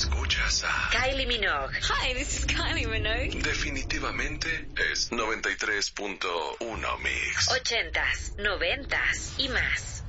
Escuchas a Kylie Minogue. Hi, this is Kylie Minogue. Definitivamente es 93.1 Mix. 80s, 90s y más.